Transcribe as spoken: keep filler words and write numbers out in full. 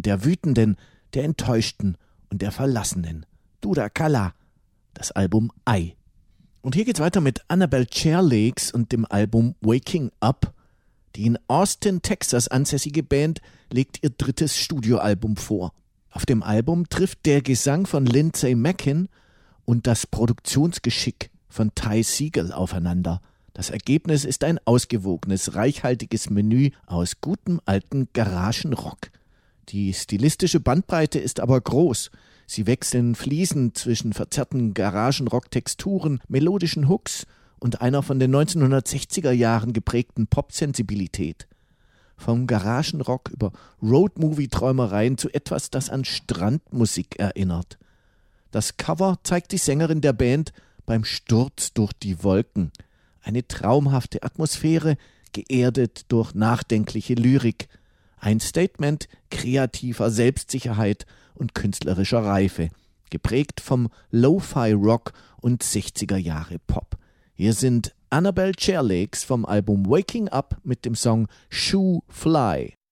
der Wütenden, der Enttäuschten und der Verlassenen. Duda Kala, das Album Ei. Und hier geht's weiter mit Annabelle Chairlegs und dem Album Waking Up. Die in Austin, Texas ansässige Band legt ihr drittes Studioalbum vor. Auf dem Album trifft der Gesang von Lindsay Mackin und das Produktionsgeschick von Ty Segall aufeinander. Das Ergebnis ist ein ausgewogenes, reichhaltiges Menü aus gutem alten Garagenrock. Die stilistische Bandbreite ist aber groß. Sie wechseln fließend zwischen verzerrten Garagenrock-Texturen, melodischen Hooks und einer von den neunzehnhundertsechziger Jahren geprägten Pop-Sensibilität. Vom Garagenrock über Roadmovie-Träumereien zu etwas, das an Strandmusik erinnert. Das Cover zeigt die Sängerin der Band beim Sturz durch die Wolken. Eine traumhafte Atmosphäre, geerdet durch nachdenkliche Lyrik. Ein Statement kreativer Selbstsicherheit und künstlerischer Reife, geprägt vom Lo-Fi-Rock und sechziger Jahre Pop. Hier sind Annabelle Chairlegs vom Album Waking Up mit dem Song Shoe Fly.